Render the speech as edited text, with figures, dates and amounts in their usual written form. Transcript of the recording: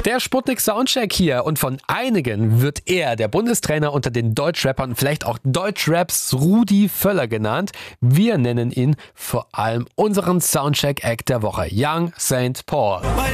Der Sputnik Soundcheck hier und von einigen wird er, der Bundestrainer unter den Deutschrappern, vielleicht auch Deutschraps Rudi Völler genannt. Wir nennen ihn vor allem unseren Soundcheck-Act der Woche, Young St. Paul.